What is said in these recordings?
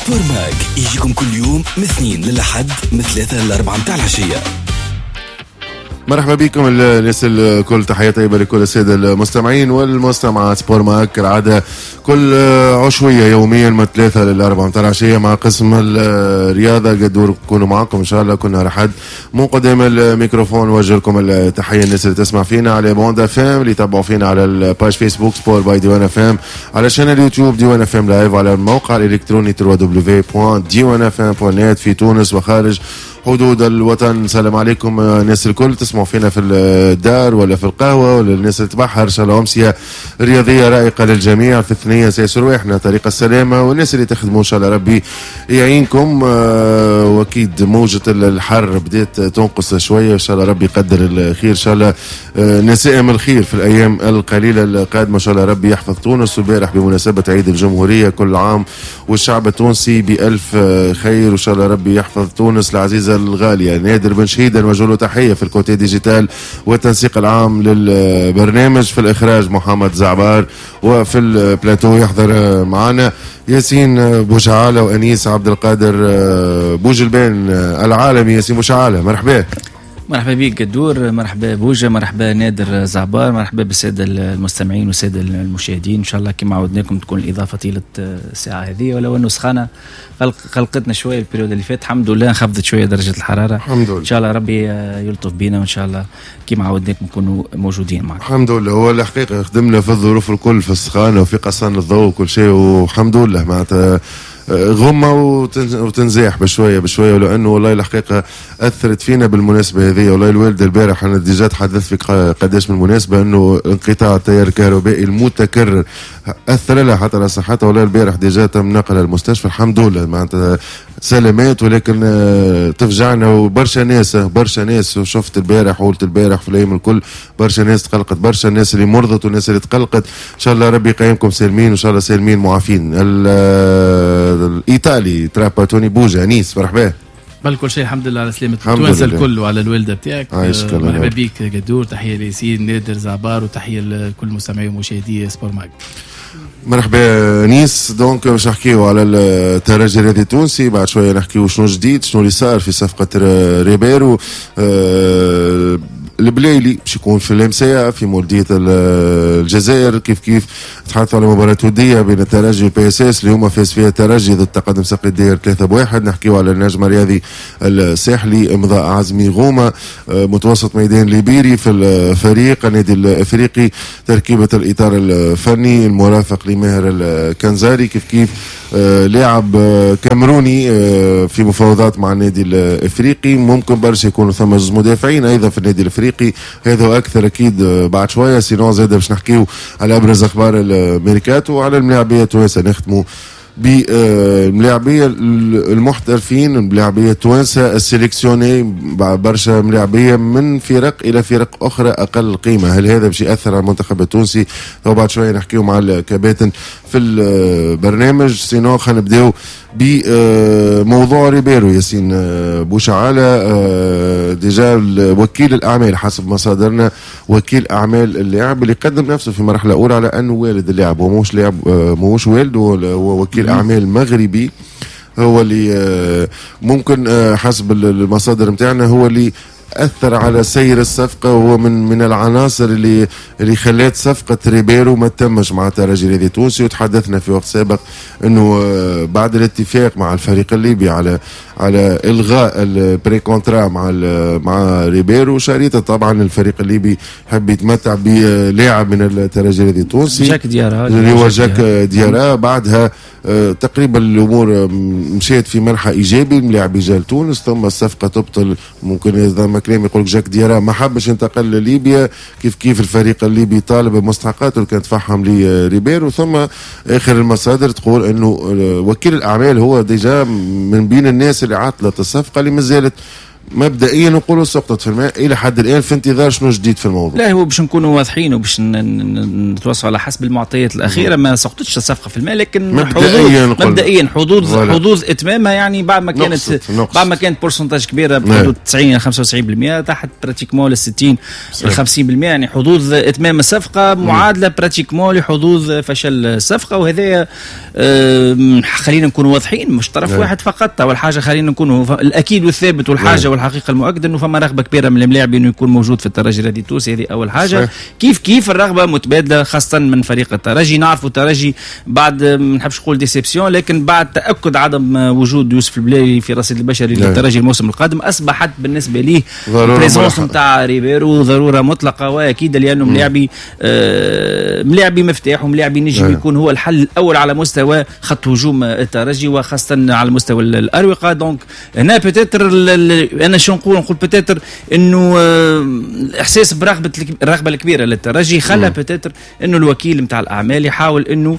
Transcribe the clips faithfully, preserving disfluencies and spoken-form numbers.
سبورماك يجيكم كل يوم من اثنين للأحد من ثلاثة للأربعة متاع العشية. مرحبا بكم الناس الكل، تحية طيبة لكل السادة المستمعين والمستمعات. سبور ماك كالعادة كل عشوية يوميا من ثلاثة للأربعة متاع العشية مع قسم الرياضة. قدور نكونوا معكم إن شاء الله. كنا رحد من قدام الميكروفون وجه لكم التحية الناس اللي تسمع فينا على بوندا فام، اللي يتابعوا فينا على الباج فيسبوك سبور باي ديوان فام، على شانل يوتيوب ديوان فام لايف، على الموقع الإلكتروني دبليو دبليو دبليو دوت ديوان فام دوت نت في تونس وخارج حدود الوطن. سلام عليكم الناس الكل تسمعوا فينا في الدار ولا في القهوة، ولا الناس اللي تبحر. إن شاء الله أمسية رياضية رائقة للجميع في الثنية سيسر واحنا طريق السلامة، والناس اللي تخدموا إن شاء الله ربي يعينكم. وأكيد موجة الحر بدأت تنقص شوية، إن شاء الله ربي يقدر الخير. إن شاء الله نسائم الخير في الأيام القليلة القادمة. إن شاء الله ربي يحفظ تونس. وبارح بمناسبة عيد الجمهورية كل عام والشعب التونسي بألف خير، وإن شاء الله ربي يحفظ تونس العزيزة الغالية. نادر بن شهيد نوجه له تحية في الكوتي ديجيتال والتنسيق العام للبرنامج، في الإخراج محمد زعبار، وفي البلاتو يحضر معنا ياسين بوشعالة وأنيس عبد القادر بوجلبان العالمي. ياسين بوشعالة مرحبا. مرحبا بك قدور، مرحبا بوجة، مرحبا نادر زعبار، مرحبا بالسادة المستمعين والسادة المشاهدين. إن شاء الله كما عودناكم تكون الإضافة طيلة الساعة هذه، ولو أنه سخانة خلقتنا شوية البريود اللي فات. الحمد لله انخفضت شوية درجة الحرارة الحمد لله. إن شاء الله ربي يلطف بينا، وإن شاء الله كما عودناكم نكونوا موجودين معكم الحمد لله. هو الحقيقة خدمنا في الظروف الكل، في السخانة وفي قصان الضوء وكل شيء، والحمد لله معناتها غمة وتنزاح بشوية بشوية، ولو أنه والله الحقيقة أثرت فينا بالمناسبة هذه. والله الوالد البارح أنا ديجا تحدثت في قداش من مناسبة أنه انقطاع التيار الكهربائي المتكرر أثر لها حتى على صحتها. والله البارح ديجا تم نقلها المستشفى الحمد لله، معناتها سلامات، ولكن تفجعنا. وبرشا ناس برشا ناس شفت البارح وقلت البارح في الأيام الكل برشا ناس تقلقت، برشا الناس اللي مرضت والناس اللي تقلقت. إن شاء الله ربي يقيمكم سالمين، وإن شاء الله سالمين معافين. الإيطالي ترابا توني بوجا أنيس مرحبا. بل كل شيء الحمد لله على سلامة التوانسة الكل وعلى الوالدة بتاعك. مرحبا بيك قدور، تحية لياسين نادر زعبار، وتحية لكل مستمعي ومشاهدي سبور ماك. مرحبا نيس. دونك باش نحكيو على الترجي الرياضي التونسي، بعد شويه نحكيو شنو جديد، شنو اللي صار في صفقه ريبيرو. أه البلايلي باش يكون في الامسيه في مولديه الجزائر. كيف كيف تحدثوا على مباراه وديه بين الترجي والبي اس اس اللي هما فاز فيها الترجي ضد تقدم ساقي الدير ثلاثة بواحد. نحكيو على النجم الرياضي الساحلي امضاء عزمي غومه متوسط ميدان ليبيري في الفريق النادي الافريقي، تركيبه الاطار الفني المرافق لماهر الكنزاري. كيف كيف لاعب كامروني في مفاوضات مع النادي الافريقي. ممكن برشا يكونوا ثم مدافعين ايضا في النادي الافريقي، هذا واكثر اكيد بعد شويه. سينو زاد باش نحكيو على ابرز اخبار الميركاتو وعلى الملاعبيه التوانسه، نختموا بالملاعبيه المحترفين، الملاعبيه التوانسه السيليكسيوني برشا ملاعبيه من فرق الى فرق اخرى اقل قيمه. هل هذا باش ياثر على المنتخب التونسي؟ وبعد شويه نحكيو مع الكباتن في البرنامج. سينو خلينا نبداو بموضوع ريبيرو. ياسين بوشعالة ديجا وكيل الأعمال حسب مصادرنا، وكيل أعمال اللاعب اللي قدم نفسه في مرحلة أولى على أنه والد اللاعب، وموش لاعب موش والد، هو وكيل أعمال مغربي. هو اللي ممكن حسب المصادر متاعنا هو اللي أثر على سير الصفقة، وهو من من العناصر اللي اللي خلات صفقة ريبيرو ما تمش مع الترجي الرياضي التونسي. وتحدثنا في وقت سابق إنه بعد الاتفاق مع الفريق الليبي على على إلغاء البري كونترا مع مع ريبيرو، شريطة طبعا الفريق الليبي حب يتمتع بلاعب من الترجي الرياضي التونسي جاك ديارا اللي هو جاك ديارا. بعدها تقريبا الامور مشيت في منحى ايجابي، اللاعب جا لتونس، ثم الصفقه تبطل. ممكن اذا ما كلام يقول جاك ديارا ما حبش ينتقل لليبيا، كيف كيف الفريق الليبي طالب بمستحقاته اللي كانت تفهم لريبيرو. ثم اخر المصادر تقول انه وكيل الاعمال هو ديجا من بين الناس اللي عطلت الصفقه، اللي مازالت مبدئيا نقولوا سقطت في الماء الى حد الان، في انتظار شنو جديد في الموضوع. لا هو باش نكونوا واضحين وباش نتواصلوا على حسب المعطيات الاخيره ما سقطتش الصفقه في الماء، لكن مبدئيا مبدئيا حظوظ حظوظ اتمامها يعني بعد ما كانت بعد ما كانت بورسنتاج كبيره بحدود تسعين خمسة وتسعين بالمئة تحت براتيكمون ل ستين ل خمسين بالمئة، يعني حظوظ اتمام الصفقه معادله براتيكمون لحظوظ فشل الصفقه. وهذا آه خلينا نكونوا واضحين، مش طرف نعم. واحد فقط. اول حاجه خلينا نكونوا الاكيد والثابت والحاجه نعم. والحقيقه المؤكده انه فما رغبه كبيره من الملاعب انه يكون موجود في الترجي الرياضي التونسي، هذه اول حاجه صحيح. كيف كيف الرغبه متبادله خاصه من فريق الترجي. نعرفوا الترجي بعد ما نحبش نقول ديسيبسيون، لكن بعد تاكد عدم وجود يوسف البلالي في الرصيد البشري نعم. للترجي الموسم القادم اصبحت بالنسبه ليه البريزونس نتاع ريبيرو ضروره مطلقه واكيده، لانه ملاعبي آه ملاعبي مفتاح وملاعبي نجم نعم. يكون هو الحل الاول على مستوى خط هجوم الترجي وخاصه على مستوى الاروقه. دونك هنا بتاتر انا شو نقول نقول بتاتر انه احساس برغبه الرغبه الكبيره للترجي خلى بتاتر انه الوكيل نتاع الاعمال يحاول انه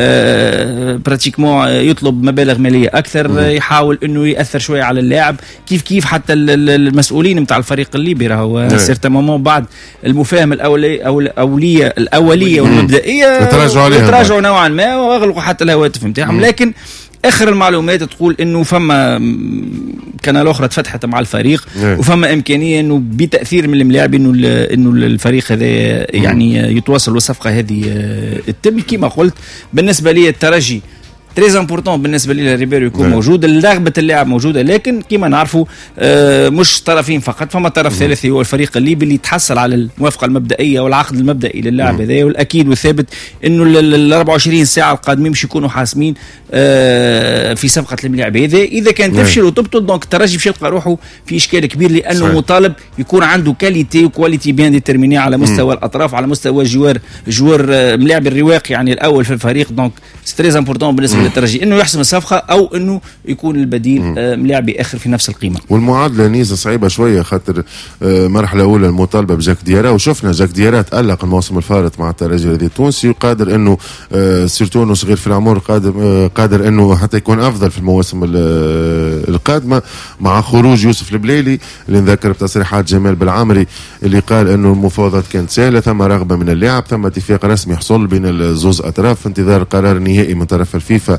آه براتيكمون يطلب مبالغ ماليه اكثر مم. يحاول انه ياثر شويه على اللاعب كيف كيف حتى المسؤولين نتاع الفريق الليبي راهو سيرتا مومون بعد المفاهمه الاوليه او الاوليه الاوليه والمبدئيه تراجعوا نوعا ما واغلقوا حتى الهواتف نتاعهم، لكن اخر المعلومات تقول انه فما كان الاخرى تفتحت مع الفريق yeah. وفما امكانيه انه بتاثير من الملاعب انه انه الفريق هذا يعني يتواصل والصفقه هذه تتم. كما قلت بالنسبه لي الترجي تريز امبورطون بالنسبه لي ريبيرو يكون موجود، رغبه اللاعب موجوده، لكن كما نعرفوا آه مش طرفين فقط، فما طرف ثالثي هو الفريق الليبي اللي تحصل على الموافقه المبدئيه والعقد المبدئي للاعب هذا. والاكيد والثابت انه ال أربعة وعشرين ساعه القادمين مش يكونوا حاسمين آه في صفقه الملاعب هذا. اذا كان تفشل وتبطل دونك الترجي باش يلقى روحه في اشكال كبير، لانه صحيح. مطالب يكون عنده كاليتي وكواليتي بيان ديترميني على مستوى مم. الاطراف، على مستوى جوار جوار آه ملاعب الرواق يعني الاول في الفريق. دونك تريز امبورطون بالنسبه للترجي انه يحسم الصفقه او انه يكون البديل ملاعبي اخر في نفس القيمه. والمعادله نيزه صعيبه شويه خاطر مرحله اولى المطالبه بجاك ديارا، وشفنا جاك ديارا تالق الموسم الفارط مع الترجي الرياضي التونسي وقادر انه سيرتو انه صغير في العمر قادر قادر انه حتى يكون افضل في المواسم القادمه مع خروج يوسف البليلي اللي نذكر بتصريحات جمال بالعامري اللي قال انه المفاوضات كانت سهله، ثم رغبه من اللاعب، ثم اتفاق رسمي حصل بين الزوز اطراف في انتظار قرار نهائي من طرف الفيفا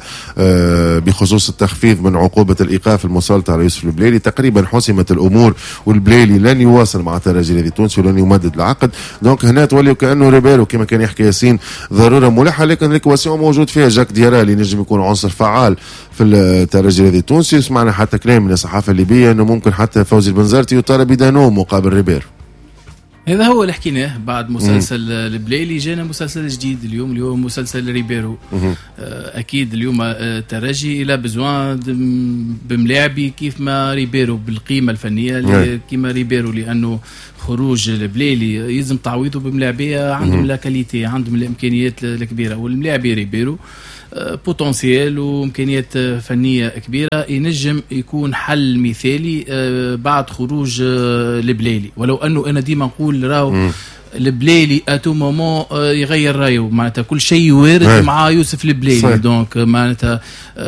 بخصوص التخفيض من عقوبة الإيقاف المسلطة على يوسف البليلي. تقريبا حسمت الأمور والبليلي لن يواصل مع الترجي الرياضي التونسي ولن يمدد العقد. دونك هنا تولي كأنه ريبيرو كما كان يحكي ياسين ضرورة ملحة، لكن الإكواسيون موجود فيها جاك ديارا اللي نجم يكون عنصر فعال في الترجي الرياضي التونسي. سمعنا حتى كلام من الصحافة الليبية أنه ممكن حتى فوزي البنزرتي يطالب بدانو مقابل ريبيرو. هذا هو اللي حكيناه بعد مسلسل البليلي، جانا مسلسل جديد اليوم اليوم مسلسل ريبيرو. اكيد اليوم الترجي الى بزوان بملاعبي كيف ما ريبيرو بالقيمه الفنيه كيما ريبيرو، لانه خروج البليلي يلزم تعويضه بملاعبيه عندهم لا كاليتي، عندهم الامكانيات الكبيره، والملاعبي ريبيرو بوتنسيال وامكانيات فنيه كبيره ينجم يكون حل مثالي بعد خروج البليلي. ولو انه انا ديما نقول راهو البليلي اتو مومون يغير رايه، معناتها كل شيء وارد مع يوسف البليلي. دونك معناتها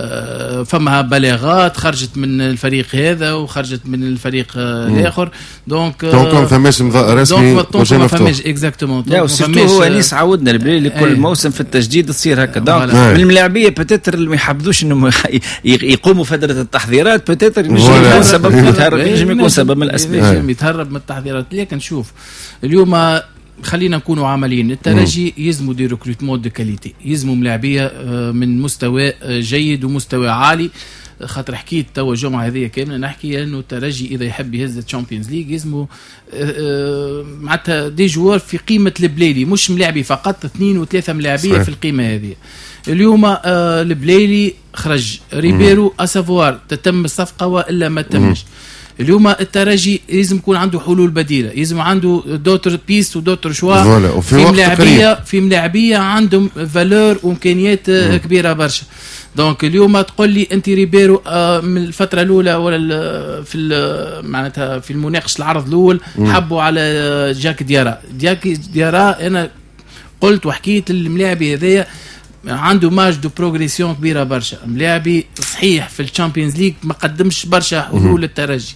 فما بلاغات خرجت من الفريق هذا وخرجت من الفريق الاخر. دونك دونك ما فماش رسمي دونك ما فماش اكزاكتومون. لا وسيرتو هو نيس عودنا البليلي كل موسم في التجديد تصير هكا. دونك من الملاعبيه بتاتر اللي ما يحبذوش انهم يقوموا فتره التحضيرات بتاتر يكون سبب يتهرب، ينجم يكون سبب من الاسباب يتهرب من التحضيرات. لكن شوف اليوم خلينا نكونوا عمليين، الترجي يزموا دي ريكروتمون دو كاليتي، يزموا ملاعبيه من مستوى جيد ومستوى عالي. خاطر حكيت توا الجمعه هذه كامله نحكي انه الترجي اذا يحب يهز الشامبيونز ليج يزموا معناتها دي جوار في قيمه البليلي، مش ملاعبي فقط، اثنين وثلاثه ملاعبيه في القيمه هذه. اليوم البليلي خرج، ريبيرو اسافوار تتم الصفقه والا ما تمش. اليوم الترجي لازم يكون عنده حلول بديله، لازم عنده دوتر بيست ودوتر شوا في ملاعبيه في ملاعبيه عندهم فالور وامكانيات كبيره برشا. دونك اليوم تقول لي انت ريبيرو من الفتره الاولى ولا في معناتها في المناقشه العرض الاول حبوا على جاك ديارا. جاك ديارا انا قلت وحكيت الملاعبي هذايا عنده ماج دو بروغريسيون كبيره برشا، ملاعبي صحيح في الشامبيونز ليج ما قدمش برشا حلول للترجي،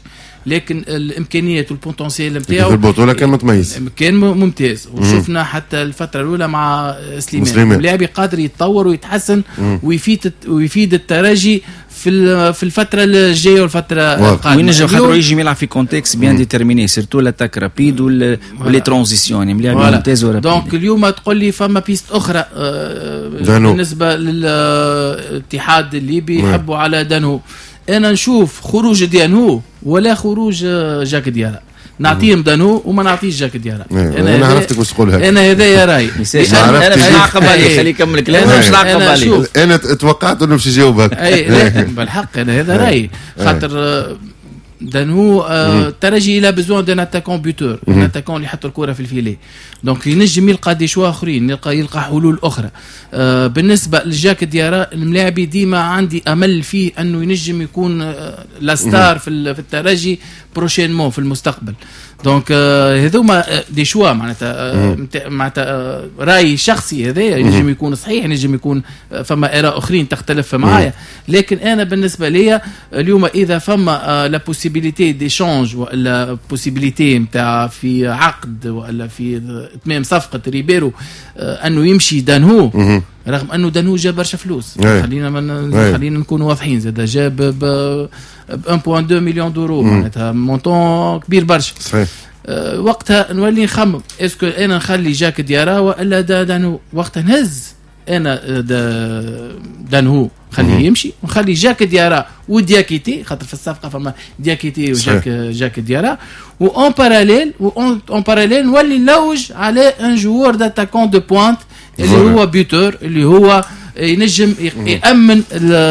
لكن الامكانيات والبوتنسيال نتاعو في البطوله كان متميز، كان ممتاز. وشفنا حتى الفتره الاولى مع سليمان لاعب قادر يتطور ويتحسن ويفيد ويفيد الترجي في في الفتره الجايه والفتره القادمه. وينجم خاطر يجي يلعب في كونتكست بيان ديتيرميني سيرتو لاتاك رابيد ولي ترانزيسيون ملاعب ممتاز ورابيد. دونك اليوم تقول لي فما بيست اخرى بالنسبه للاتحاد الليبي يحبوا على دانو. انا نشوف خروج ديانو ولا خروج جاك ديارا، نعطيهم دانو وما نعطيش جاك ديارا. انا, أنا عرفتك واش تقول هكا، انا هذا يا راي انا مش نعقب عليه، خليه يكمل كلامه مش نعقب عليه. انا توقعت انه باش يجاوبك. اي لكن بالحق انا هذا راي خاطر دانو الترجي الى بزوان دان اتاكون بوتور، ان اتاكون اللي يحط الكره في الفيلي. دونك ينجم يلقى دي شوا اخرين، يلقى يلقى حلول اخرى. آه بالنسبه لجاك ديارا الملاعبي ديما عندي امل فيه انه ينجم يكون آه لا ستار في, في الترجي بروشينمون في المستقبل. دونك هذوما آه دي شوا معناتها آه معناتها آه راي شخصي هذا ينجم يكون صحيح، ينجم يكون آه فما اراء اخرين تختلف معايا. لكن انا بالنسبه لي اليوم اذا فما آه لا بوسيبيليتي ديشانج ولا بوسيبيليتي نتاع في عقد ولا في اتمام صفقه ريبيرو آه انه يمشي دانهو، رغم انه دانهو جاب برشا فلوس. خلينا من خلينا نكونوا واضحين، زاد جاب ب واحد فاصلة اثنين مليون دورو معناتها مونطون كبير برشا. صحيح. أه وقتها نولي نخمم اسكو انا نخلي جاك ديارا ولا دا دانهو. وقتها نهز انا دا دانهو خليه يمشي ونخلي جاك ديارا ودياكيتي، خاطر في الصفقه فما دياكيتي وجاك جاك ديارا، وان باراليل وان باراليل نولي نلوج على ان جوور داتاكون دو بوينت اللي هو بيوتور، اللي هو ينجم يأمن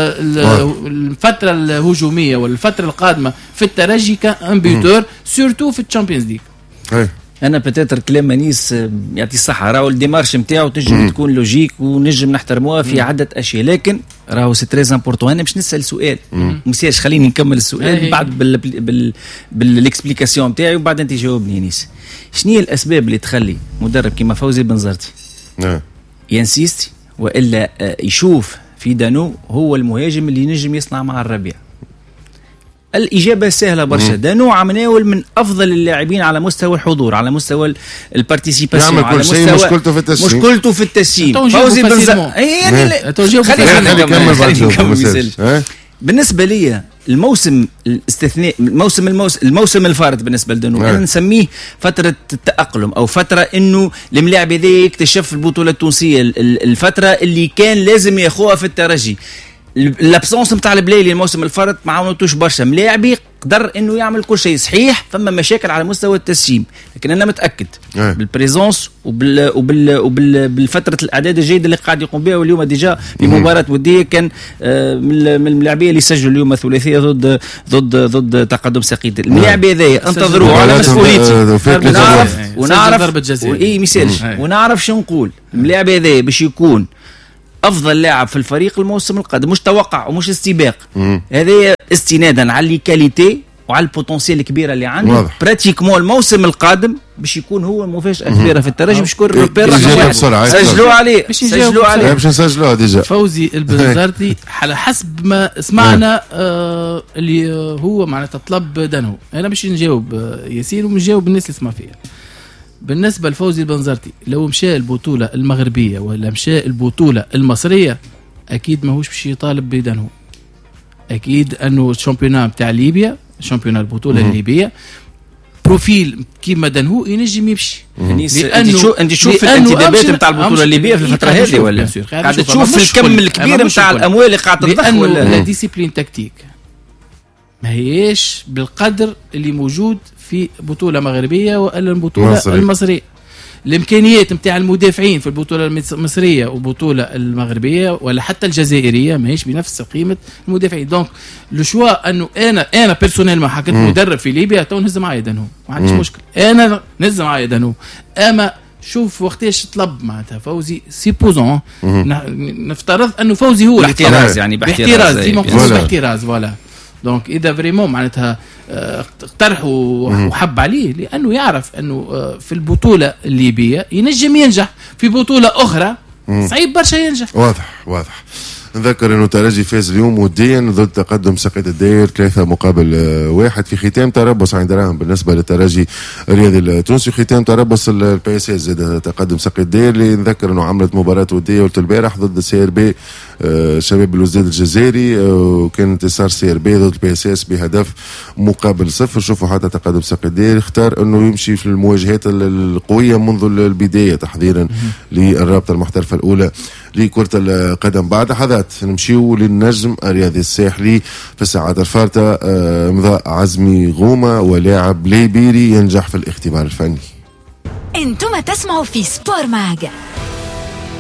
الفترة الهجومية والفترة القادمة في الترجي كان بيوتور سورتو في الشامبيونز ليج. انا بتاتر كلام منيس يعطي الصحه، راهو الديمارش نتاعو تنجم تكون لوجيك ونجم نحترموها في عده اشياء، لكن راهو سي تري امبورطون. انا باش نسال سؤال مسياش، خليني نكمل السؤال بعد بال بال بالاكسبليكاسيون نتاعي وبعد انت جاوبني نيس. شنو هي الاسباب اللي تخلي مدرب كيما فوزي بنزرتي ينسيستي والا يشوف في دانو هو المهاجم اللي ينجم يصنع مع الربيع؟ الإجابة سهلة برشا. دانو عمناول من أفضل اللاعبين على مستوى الحضور، على مستوى البارتيسيباسيون، على مستوى مشكلته في التسجيل مشكلته في التسجيل. فوزي بنزرتي خلينا نكمل. بالنسبة لي الموسم الاستثناء الموسم الموسم, الموسم الفارط بالنسبة لدانو أنا نسميه فترة التأقلم أو فترة إنه الملاعب ذي يكتشف البطولة التونسية، الفترة اللي كان لازم ياخوها في الترجي. الابسونس نتاع البلايلي الموسم الفرد ما عاونتوش برشا، ملاعبي قدر انه يعمل كل شيء صحيح. فما مشاكل على مستوى التسجيل، لكن انا متاكد أه. بالبريزونس وبال وبال وبال بالفتره الاعداد الجيده اللي قاعد يقوم بها. واليوم ديجا في مباراه وديه كان آه من الملاعبيه اللي سجلوا اليوم ثلاثيه ضد ضد ضد تقدم سقيط. الملاعب هذايا انتظروه على مسؤوليتي، ونعرف ونعرف ضربه جزاء اي مثالش، ونعرف شنو نقول. الملاعب هذايا باش يكون افضل لاعب في الفريق الموسم القادم، مش توقع ومش استباق، هذا استنادا على الكاليتي وعلى البوتنسيال الكبيره اللي عنده. براتيكمون الموسم القادم باش يكون هو المفاجاه الكبيره في الترجي، باش يكون روبير سجلوا عليه سجلوا عليه باش نسجلوها ديجا. فوزي البنزرتي على حسب ما سمعنا آه اللي هو معناتها طلب دانو. انا باش نجاوب ياسين ونجاوب الناس اللي تسمع فيها. بالنسبة لفوزي البنزرتي لو مشى البطولة المغربية ولا مشى البطولة المصرية أكيد ماهوش باش يطالب بدانو. أكيد أنه الشامبيونات بتاع ليبيا، شامبيونات البطولة الليبية بروفيل كيما دانهو ينجم يمشي. انت شو انت تشوف الانتدابات نتاع البطولة الليبية في الفترة هذه ولا قاعد تشوف الكم الكبير نتاع الأموال اللي قاعد تضخ ولا لا ديسيبلين تكتيك ما هيش بالقدر اللي موجود في بطولة مغربية ولا البطولة مصري. المصرية الإمكانيات نتاع المدافعين في البطولة المصرية والبطولة المغربية ولا حتى الجزائرية ما هيش بنفس قيمة المدافعين. دونك لو شوا أنه أنا أنا بيرسونيل ما حكيت مدرب في ليبيا تو نهز معايا دانو ما عنديش مشكل، أنا نهز معايا دانو. أما شوف وقتاش طلب معناتها فوزي سيبوزون نفترض أنه فوزي هو باحتراز يعني باحتراز ديما باحتراز فوالا. دونك اذا فريمون معناتها اقترحوا وحب عليه لانه يعرف انه في البطوله الليبيه ينجم ينجح، في بطوله اخرى صعيب برشا ينجح. واضح واضح. نذكر انه ترجي فاز اليوم وديا ضد تقدم ساقية الداير ثلاثة مقابل واحد في ختام تربص عند راهم بالنسبة للترجي الرياضي التونسي. ختام تربص البي اس اس زاد تقدم ساقية الداير اللي نذكر انه عملت مباراة ودية قلت البارح ضد سي ار بي شباب الوزداد الجزائري، وكان انتصار سي ار بي ضد البي اس اس بهدف مقابل صفر. شوفوا حتى تقدم ساقية الداير اختار انه يمشي في المواجهات القوية منذ البداية تحضيرا للرابطة المحترفة الاولى لكرة القدم. بعد لحظات نمشيو للنجم الرياضي الساحلي في الساعات الفارطة امضاء عزمي غومة ولاعب ليبيري ينجح في الاختبار الفني. انتم تسمعوا في سبور ماج.